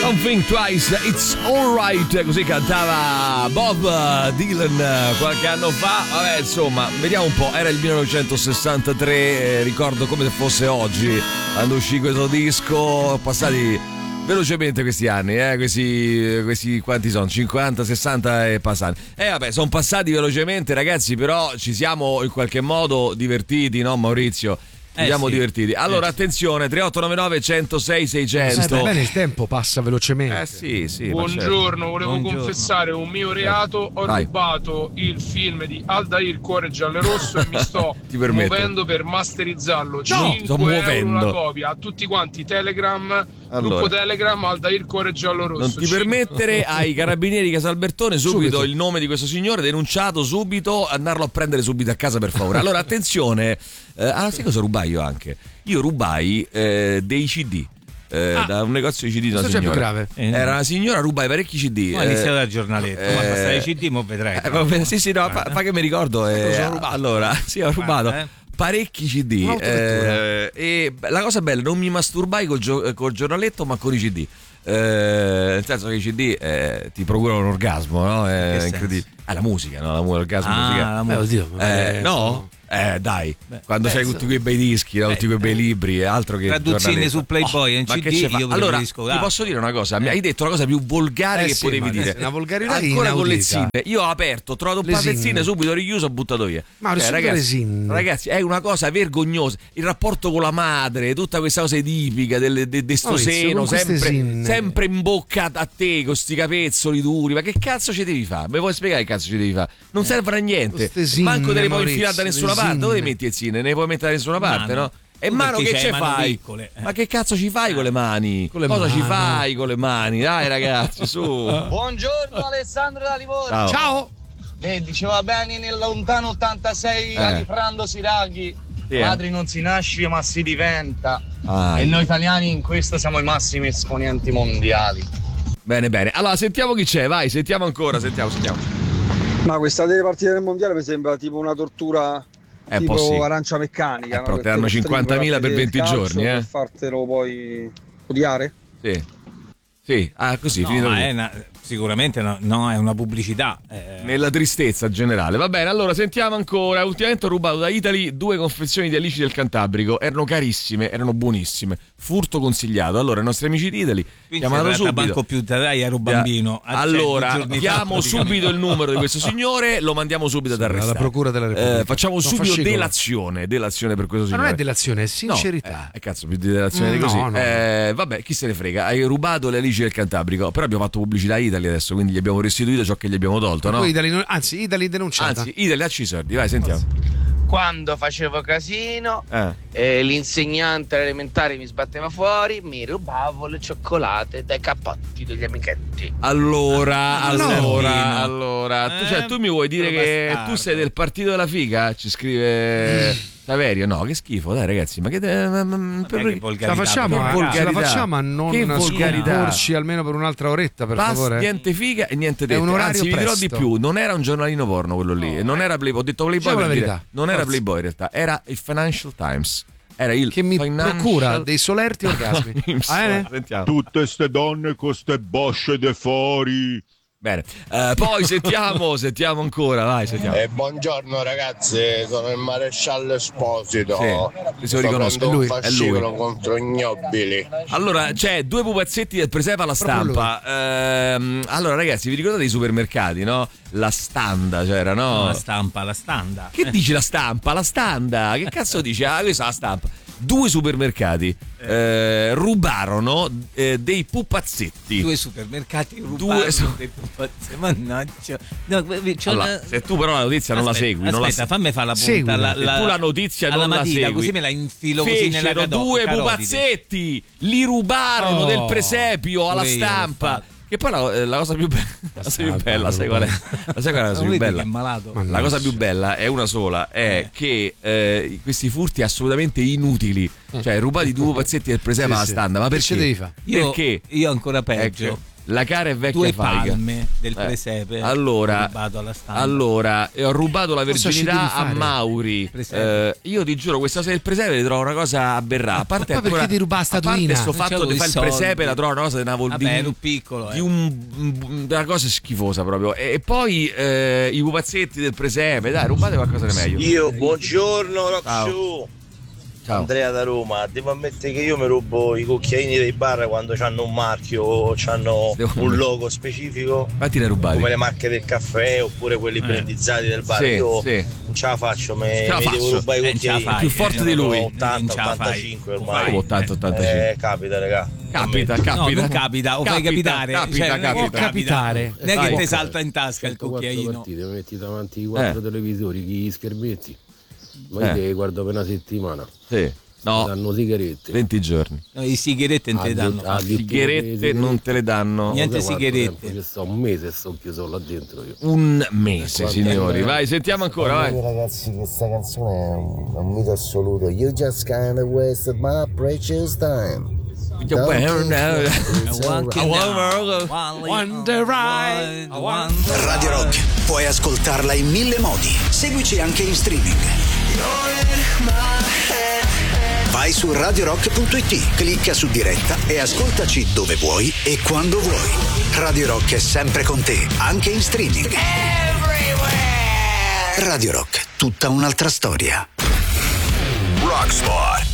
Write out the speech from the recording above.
Don't Think Twice, It's Alright, così cantava Bob Dylan qualche anno fa. Vabbè, insomma, vediamo un po', era il 1963, ricordo come se fosse oggi quando uscì questo disco, passati velocemente questi anni, questi quanti sono? 50, 60 e passati. Vabbè, sono passati velocemente, ragazzi, però ci siamo in qualche modo divertiti, no Maurizio? Siamo divertiti. Allora, attenzione, 3899 106 600. Bene, il tempo passa velocemente. Sì. Buongiorno, volevo confessare un mio reato. Ho rubato il film di Aldair Cuore Giallorosso e mi sto muovendo per masterizzarlo. 5 euro una copia a tutti quanti. Telegram, gruppo Telegram Aldair Cuore Giallorosso. Non ti permettere ai carabinieri di Casalbertone subito il nome di questo signore, denunciato subito, andarlo a prendere subito a casa, per favore. Allora, attenzione. Sai cosa rubai io anche? Io rubai dei CD da un negozio di CD di una signora. Più grave. Era una signora, rubai parecchi CD. Ma iniziato dal giornaletto, ma basta i CD, mo vedrai. Fa che mi ricordo. Allora, sì, ho rubato parecchi CD. E la cosa bella, non mi masturbai col giornaletto, ma con i CD. Nel senso che i CD ti procurano un orgasmo, no? È incredibile. La musica, no? L'orgasmo musicale. No? Dai, quando c'hai tutti quei bei dischi, tutti quei bei libri, altro che traduzzine su Playboy in CD, io allora ti posso dire una cosa, mi hai detto la cosa più volgare che potevi dire, una volgarità ancora con le zinne. Io ho aperto, ho trovato un paio di zinne, subito richiuso, ho buttato via. Ma ragazzi, è una cosa vergognosa. Il rapporto con la madre, tutta questa cosa edipica di sto seno sempre in bocca a te con sti capezzoli duri. Ma che cazzo ci devi fare? Mi puoi spiegare che cazzo ci devi fare? Non serve a niente, manco te le puoi infilare da nessuna parte. Dove le metti le zinne? Ne puoi mettere da nessuna parte, no? E mano che ce fai? Ma che cazzo ci fai con le mani? Cosa ci fai con le mani? Dai ragazzi, su. Buongiorno Alessandro da Livorno. Ciao. Diceva bene nel lontano 86 Alifrando Siraghi. Padri non si nasce ma si diventa. E noi italiani in questo siamo i massimi esponenti mondiali. Bene. Allora sentiamo chi c'è, vai, sentiamo ancora, sentiamo. Ma questa delle partite del mondiale mi sembra tipo una tortura tipo arancia meccanica, no? Te hanno 50.000 per 20 giorni, per fartelo poi odiare? Sì, così, finito così. Sicuramente no, è una pubblicità. Nella tristezza generale. Va bene, allora sentiamo ancora. Ultimamente ho rubato da Italy 2 confezioni di alici del Cantabrico. Erano carissime, erano buonissime. Furto consigliato. Allora, i nostri amici di Italy, chiamano subito. Banco più dai, ero bambino. Allora, chiamo subito il numero di questo signore, lo mandiamo subito ad arrestare. Alla Procura della Repubblica. Facciamo subito delazione per questo signore. Ma non è delazione, è sincerità. Cazzo, più di delazione di così. Vabbè, chi se ne frega. Hai rubato le alici del Cantabrico, però abbiamo fatto pubblicità a Italy adesso, quindi gli abbiamo restituito ciò che gli abbiamo tolto, no? Italy denunciata. Italy dacci i soldi, vai, sentiamo. Quando facevo casino l'insegnante elementare mi sbatteva fuori, mi rubavo le cioccolate dai cappotti degli amichetti. Allora tu mi vuoi dire che tu sei del partito della figa? Ci scrive Saverio, no, che schifo, dai ragazzi, ma che la facciamo a non scorporci almeno per un'altra oretta, per favore. Niente figa e niente detto. Anzi, vi dirò di più, non era un giornalino porno quello lì, non era Playboy, ho detto Playboy per dire, non era Playboy in realtà, era il Financial Times. Era il che mi procura dei solerti orgasmi. Sentiamo. Tutte ste donne con ste bosce de fuori. Bene, poi sentiamo ancora, vai, sentiamo. Buongiorno ragazzi, sono il maresciallo Esposito. Sto riconosco, è lui. Contro ignobili. Allora, c'è 2 pupazzetti del presepe alla stampa. Allora ragazzi, vi ricordate i supermercati, no? La standa c'era, no? La standa. Che dici la stampa? La standa? Che cazzo dici? Questa è la stampa. 2 supermercati rubarono dei pupazzetti. 2 supermercati rubarono dei pupazzetti. Mannaggia. Allora, se tu però la notizia non la segui, fammi fare la punta. Se tu la notizia non la segui, così me la infilo così nella fecero 2 pupazzetti, li rubarono del presepio alla stampa. Che poi la cosa più bella, sai qual è? La cosa più bella? La cosa più bella è una sola, è che questi furti assolutamente inutili, cioè rubati 2 pupazzetti del presepe alla standa, ma perché? Devi fare? Perché? Io ancora peggio. La cara e vecchia 2 faiga. palme del presepe. Allora, ho rubato la verginità a Mauri. Io ti giuro, questa sera il presepe trovo una cosa aberrata. A parte perché ti ruba la statuina? Questo fatto di fare il presepe la trovo una cosa un piccolo. Di una cosa schifosa proprio. E poi i pupazzetti del presepe, dai, rubate qualcosa di meglio. Io, buongiorno, Rock Show. Andrea da Roma, devo ammettere che io mi rubo i cucchiaini dei bar quando hanno un marchio o hanno un logo specifico, come le marche del caffè oppure quelli brandizzati del bar. Io non ce la faccio, mi devo rubare i cucchiaini. È più forte di lui. 80-85 ormai. 80-85. Capita, raga. Capita. No, non capita, o fai capitare. Può capitare. Non è che ti salta in tasca il cucchiaino. Ti metti davanti ai 4 televisori, gli schermetti. Ma io guardo per una settimana. Sì. No, danno sigarette. 20 giorni. No, le sigarette non te le danno. Sigarette non te le danno. Niente sigarette. Io sto un mese e sto chiuso là dentro io. Un mese, signori. Vai, sentiamo ancora, vai. Ragazzi, questa canzone è un mito assoluto. You just kinda wasted my precious time. Radio Rock, puoi ascoltarla in 1000 modi. Seguici anche in streaming. Vai su radiorock.it, clicca su diretta e ascoltaci dove vuoi e quando vuoi. Radio Rock è sempre con te, anche in streaming. Radio Rock, tutta un'altra storia. Rockspot.